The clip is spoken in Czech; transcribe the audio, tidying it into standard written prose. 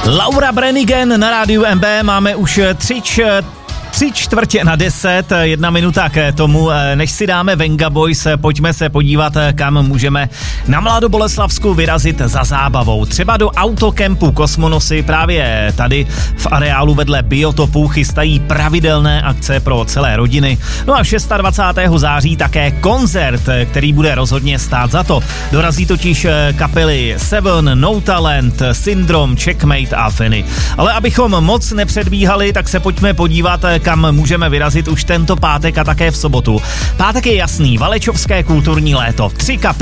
Laura Branigan na rádiu MB, máme už 9:03, 1 minuta k tomu, než si dáme Venga Boys, pojďme se podívat, kam můžeme na Mladoboleslavsku vyrazit za zábavou. Třeba do autokempu Kosmonosy, právě tady v areálu vedle Biotopu chystají pravidelné akce pro celé rodiny. No a 26. září také koncert, který bude rozhodně stát za to. Dorazí totiž kapely Seven, No Talent, Syndrome, Checkmate a Fanny. Ale abychom moc nepředbíhali, tak se pojďme podívat, kam můžeme vyrazit už tento pátek a také v sobotu. Pátek je jasný, valečovské kulturní léto. 3 kapely